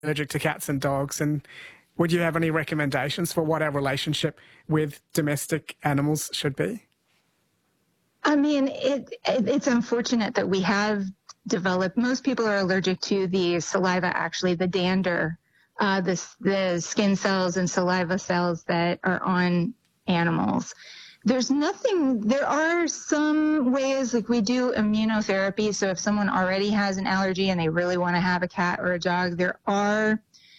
allergic to cats and dogs, and would you have any recommendations for what our relationship with domestic animals should be? I mean, it's unfortunate that we have developed, most people are allergic to the saliva, actually, the dander, the skin cells and saliva cells that are on animals. There are some ways, like we do immunotherapy. So if someone already has an allergy and they really want to have a cat or a dog, there are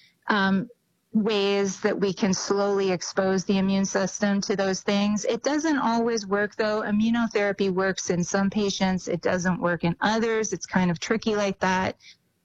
ways that we can slowly expose the immune system to those things. It doesn't always work, though. Immunotherapy works in some patients. It doesn't work in others. It's kind of tricky like that.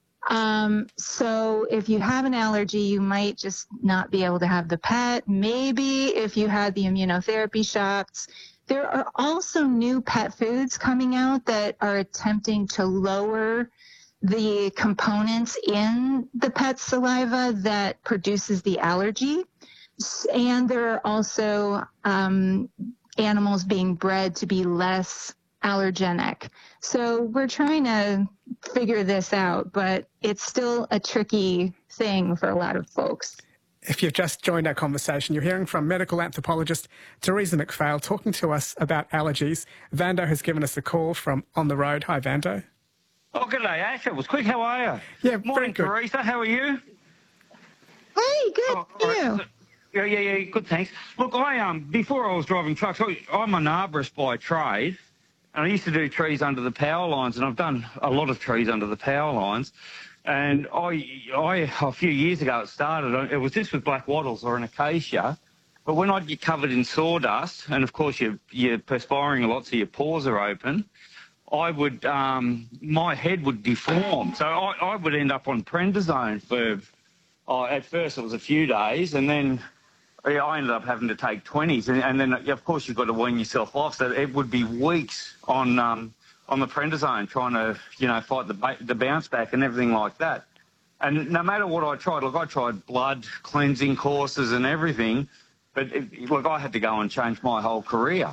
So if you have an allergy, you might just not be able to have the pet. Maybe if you had the immunotherapy shots. There are also new pet foods coming out that are attempting to lower the components in the pet's saliva that produces the allergy. And there are also animals being bred to be less allergenic. So we're trying to figure this out, but it's still a tricky thing for a lot of folks. If you've just joined our conversation, you're hearing from medical anthropologist Teresa McPhail talking to us about allergies. Vando has given us a call from on the road. Hi, Vando. Oh, good day, Ash. It was quick. How are you? Yeah, morning, very good. Teresa. How are you? Hey, good. Right. Yeah, good, thanks. Look, before I was driving trucks, I'm an arborist by trade, and I used to do trees under the power lines, and I've done a lot of trees under the power lines. And I a few years ago it started, it was just with black wattles or an acacia, but when I'd get covered in sawdust, and of course you're perspiring a lot, so your pores are open, I would, my head would deform. So I would end up on prednisone for, at first it was a few days, and then I ended up having to take 20s. And then, of course, you've got to wean yourself off. So it would be weeks on the prednisone trying to, fight the bounce back and everything like that. And no matter what I tried, I tried blood cleansing courses and everything, but I had to go and change my whole career.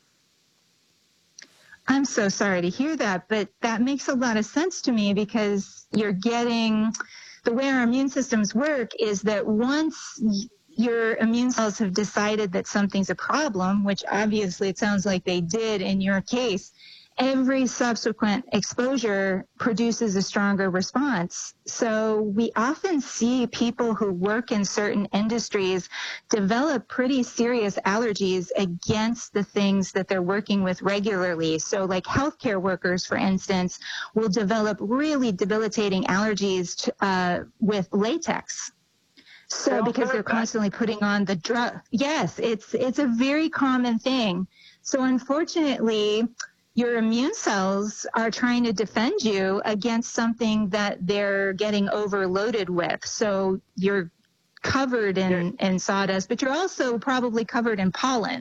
I'm so sorry to hear that, but that makes a lot of sense to me because you're getting, the way our immune systems work is that once your immune cells have decided that something's a problem, which obviously it sounds like they did in your case, every subsequent exposure produces a stronger response. So we often see people who work in certain industries develop pretty serious allergies against the things that they're working with regularly. So like healthcare workers, for instance, will develop really debilitating allergies with latex. So because they're constantly putting on the drug. Yes, it's a very common thing. So unfortunately, your immune cells are trying to defend you against something that they're getting overloaded with. So you're covered in sawdust, but you're also probably covered in pollen.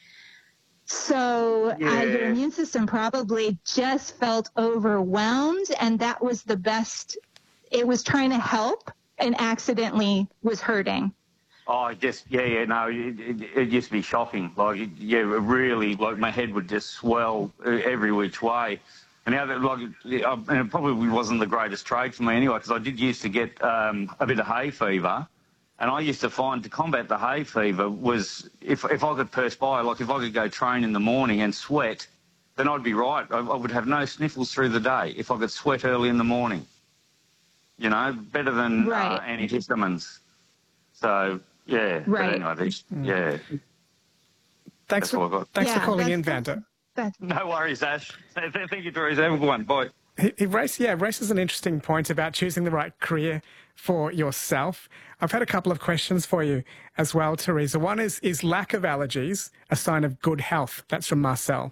So your immune system probably just felt overwhelmed, and that was the best. It was trying to help and accidentally was hurting. Oh, it used to be shocking. Really, my head would just swell every which way. And now that, and it probably wasn't the greatest trade for me anyway, because I did used to get a bit of hay fever, and I used to find to combat the hay fever was if I could perspire, if I could go train in the morning and sweat, then I'd be right. I would have no sniffles through the day if I could sweat early in the morning. Better than antihistamines. So. Yeah. Right. But anyway, Thanks for calling in, Vando. No worries, Ash. Thank you, Teresa. Have a good one. Bye. He raises an interesting point about choosing the right career for yourself. I've had a couple of questions for you as well, Teresa. One is lack of allergies a sign of good health? That's from Marcel.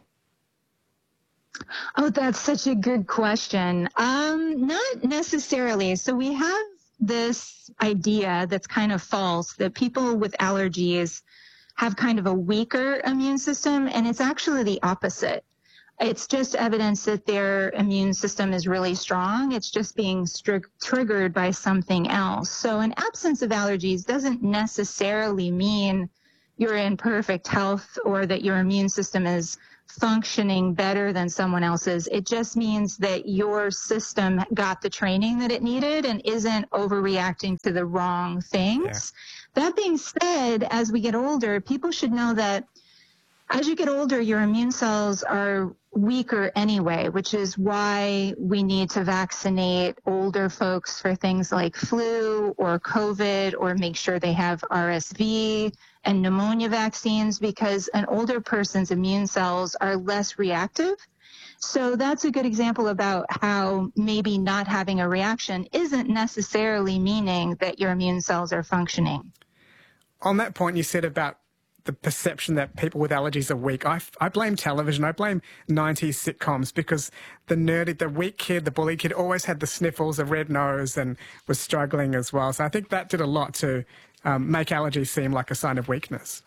Oh, that's such a good question. Not necessarily. So we have this idea that's kind of false that people with allergies have kind of a weaker immune system, and it's actually the opposite. It's just evidence that their immune system is really strong. It's just being triggered by something else. So an absence of allergies doesn't necessarily mean you're in perfect health or that your immune system is functioning better than someone else's. It just means that your system got the training that it needed and isn't overreacting to the wrong things. Yeah. That being said, as we get older, people should know that as you get older, your immune cells are weaker anyway, which is why we need to vaccinate older folks for things like flu or COVID, or make sure they have RSV and pneumonia vaccines, because an older person's immune cells are less reactive. So that's a good example about how maybe not having a reaction isn't necessarily meaning that your immune cells are functioning. On that point you said about the perception that people with allergies are weak, I blame television. I blame 90s sitcoms, because the weak kid, the bully kid always had the sniffles, a red nose, and was struggling as well. So I think that did a lot to make allergies seem like a sign of weakness.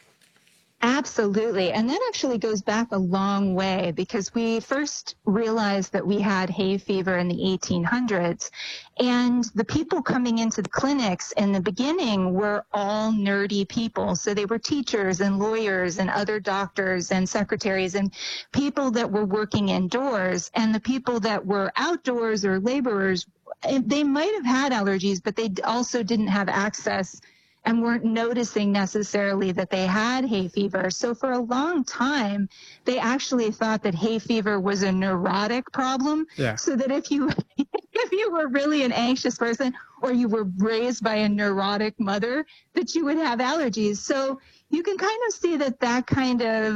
Absolutely. And that actually goes back a long way, because we first realized that we had hay fever in the 1800s. And the people coming into the clinics in the beginning were all nerdy people. So they were teachers and lawyers and other doctors and secretaries and people that were working indoors. And the people that were outdoors or laborers, they might have had allergies, but they also didn't have access and weren't noticing necessarily that they had hay fever. So for a long time, they actually thought that hay fever was a neurotic problem. Yeah. So that if you were really an anxious person, or you were raised by a neurotic mother, that you would have allergies. So you can kind of see that kind of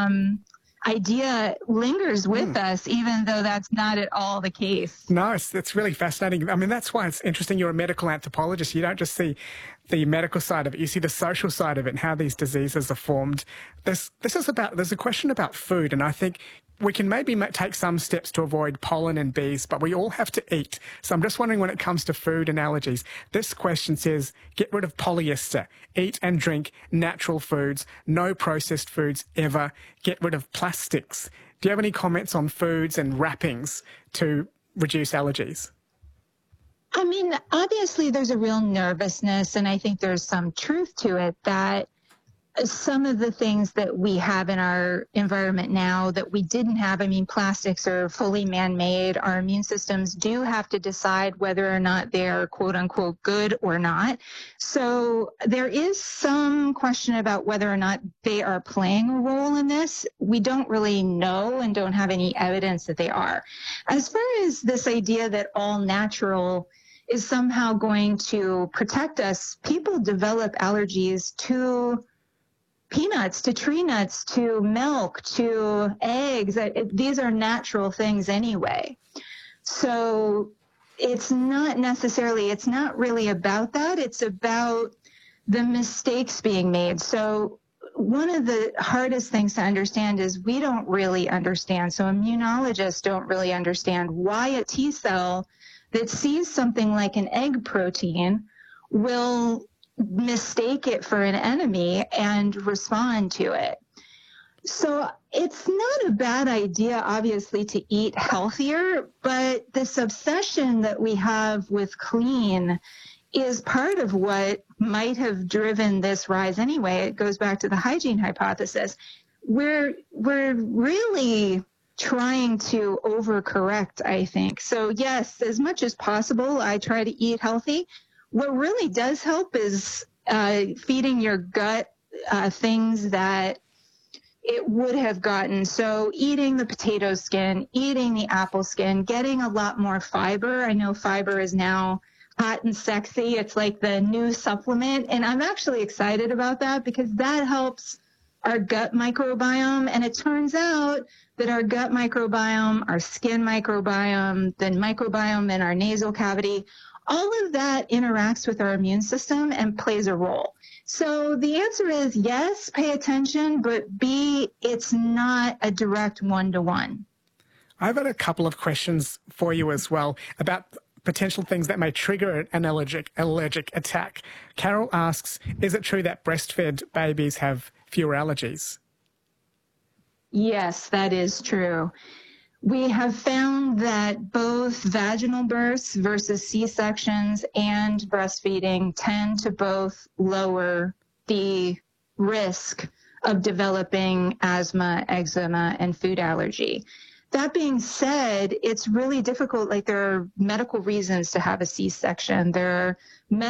idea lingers with us, even though that's not at all the case. No, it's really fascinating. I mean, that's why it's interesting. You're a medical anthropologist. You don't just see the medical side of it. You see the social side of it and how these diseases are formed. There's a question about food, and I think we can maybe take some steps to avoid pollen and bees, but we all have to eat. So I'm just wondering, when it comes to food and allergies, this question says, get rid of polyester, eat and drink natural foods, no processed foods ever, get rid of plastics. Do you have any comments on foods and wrappings to reduce allergies? I mean, obviously there's a real nervousness, and I think there's some truth to it, that some of the things that we have in our environment now that we didn't have, I mean, plastics are fully man-made. Our immune systems do have to decide whether or not they're quote unquote good or not. So there is some question about whether or not they are playing a role in this. We don't really know and don't have any evidence that they are. As far as this idea that all natural is somehow going to protect us, people develop allergies to peanuts, to tree nuts, to milk, to eggs. These are natural things anyway. So it's not really about that. It's about the mistakes being made. So one of the hardest things to understand is we don't really understand. So immunologists don't really understand why a T cell that sees something like an egg protein will mistake it for an enemy and respond to it. So it's not a bad idea, obviously, to eat healthier, but this obsession that we have with clean is part of what might have driven this rise anyway. It goes back to the hygiene hypothesis. We're really trying to overcorrect, I think. So yes, as much as possible, I try to eat healthy. What really does help is feeding your gut things that it would have gotten. So eating the potato skin, eating the apple skin, getting a lot more fiber. I know fiber is now hot and sexy. It's like the new supplement. And I'm actually excited about that, because that helps our gut microbiome. And it turns out that our gut microbiome, our skin microbiome, the microbiome in our nasal cavity, all of that interacts with our immune system and plays a role. So the answer is yes, pay attention, but B, it's not a direct one-to-one. I've got a couple of questions for you as well about potential things that may trigger an allergic attack. Carol asks, is it true that breastfed babies have fewer allergies? Yes, that is true. We have found that both vaginal births versus C-sections and breastfeeding tend to both lower the risk of developing asthma, eczema, and food allergy. That being said, it's really difficult. Like, there are medical reasons to have a C-section. There are